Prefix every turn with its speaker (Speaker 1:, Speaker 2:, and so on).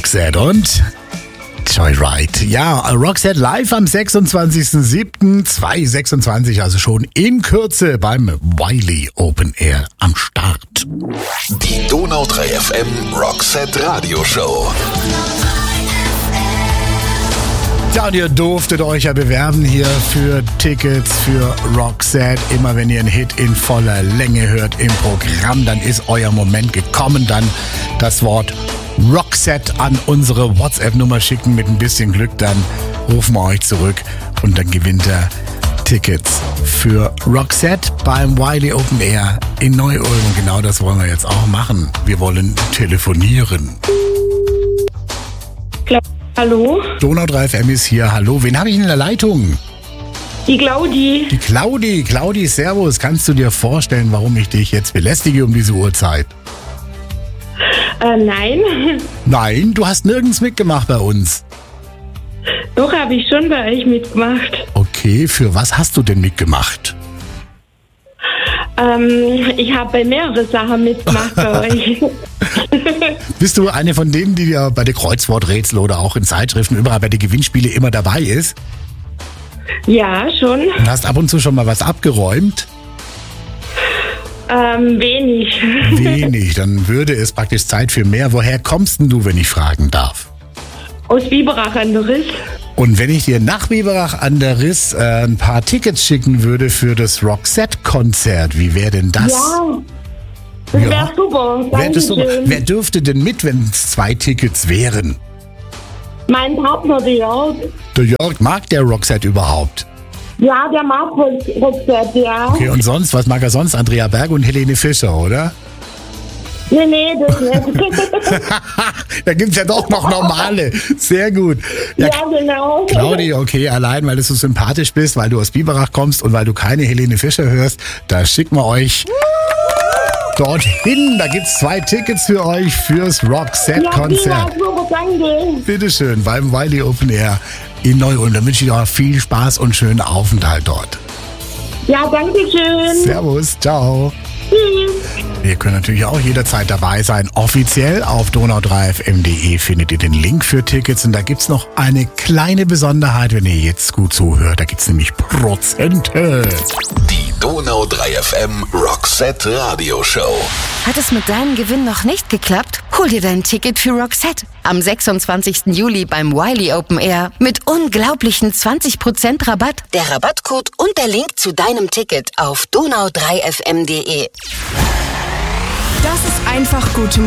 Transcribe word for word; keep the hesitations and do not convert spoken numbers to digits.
Speaker 1: Roxette und Joyride. Ja, Roxette live am sechsundzwanzigsten siebten zweitausendsechsundzwanzig, also schon in Kürze beim Wiley Open Air am Start.
Speaker 2: Die Donau drei F M Roxette Radioshow.
Speaker 1: Ja, und ihr durftet euch ja bewerben hier für Tickets für Roxette. Immer wenn ihr einen Hit in voller Länge hört im Programm, dann ist euer Moment gekommen. Dann das Wort Roxette an unsere WhatsApp-Nummer schicken. Mit ein bisschen Glück, dann rufen wir euch zurück und dann gewinnt ihr Tickets für Roxette beim Wiley Open Air in Neu-Ulm. Und genau das wollen wir jetzt auch machen. Wir wollen telefonieren.
Speaker 3: Hallo?
Speaker 1: Donau drei F M ist hier. Hallo, wen habe ich in der Leitung?
Speaker 3: Die Claudi.
Speaker 1: Die Claudi. Claudi, servus. Kannst du dir vorstellen, warum ich dich jetzt belästige um diese Uhrzeit?
Speaker 3: Äh, nein.
Speaker 1: Nein, du hast nirgends mitgemacht bei uns.
Speaker 3: Doch, habe ich schon bei euch mitgemacht.
Speaker 1: Okay, für was hast du denn mitgemacht?
Speaker 3: Ähm, ich habe bei mehreren Sachen mitgemacht bei euch.
Speaker 1: Bist du eine von denen, die ja bei der Kreuzworträtsel oder auch in Zeitschriften überall bei den Gewinnspielen immer dabei ist?
Speaker 3: Ja, schon.
Speaker 1: Und hast ab und zu schon mal was abgeräumt?
Speaker 3: Ähm, wenig.
Speaker 1: Wenig, dann würde es praktisch Zeit für mehr. Woher kommst denn du, wenn ich fragen darf?
Speaker 3: Aus Biberach an der Riss.
Speaker 1: Und wenn ich dir nach Biberach an der Riss äh, ein paar Tickets schicken würde für das Roxette-Konzert, wie wäre denn das?
Speaker 3: Ja, das
Speaker 1: Ja.
Speaker 3: wäre super.
Speaker 1: Wär das super.
Speaker 3: Dankeschön.
Speaker 1: Wer dürfte denn mit, wenn es zwei Tickets wären?
Speaker 3: Mein Partner, der Jörg.
Speaker 1: Der Jörg, mag der Roxette überhaupt?
Speaker 3: Ja, der mag Roxette, ja.
Speaker 1: Okay, und sonst, was mag er sonst? Andrea Berg und Helene Fischer, oder?
Speaker 3: Nee, nee, das nicht.
Speaker 1: Da gibt's ja doch noch normale. Sehr gut. Ja,
Speaker 3: Ja, genau.
Speaker 1: Claudi, okay, allein weil du so sympathisch bist, weil du aus Biberach kommst und weil du keine Helene Fischer hörst, da schicken wir euch dorthin. Da gibt's zwei Tickets für euch fürs
Speaker 3: Ja,
Speaker 1: Roxette-Konzert.
Speaker 3: prima, super, danke.
Speaker 1: Bitteschön, beim Wiley Open Air in Neu-Ulm. Da wünsche ich euch viel Spaß und schönen Aufenthalt dort.
Speaker 3: Ja, danke schön.
Speaker 1: Servus, ciao.
Speaker 3: Tschüss.
Speaker 1: Ihr könnt natürlich auch jederzeit dabei sein. Offiziell auf donau drei f m punkt d e findet ihr den Link für Tickets. Und da gibt's noch eine kleine Besonderheit, wenn ihr jetzt gut zuhört. Da gibt's nämlich Prozente.
Speaker 2: Die Donau drei F M Roxette Radioshow.
Speaker 4: Hat es mit deinem Gewinn noch nicht geklappt? Hol dir dein Ticket für Roxette am sechsundzwanzigsten Juli beim Wiley Open Air mit unglaublichen zwanzig Prozent Rabatt. Der Rabattcode und der Link zu deinem Ticket auf donau drei f m punkt d e.
Speaker 5: Das ist einfach gute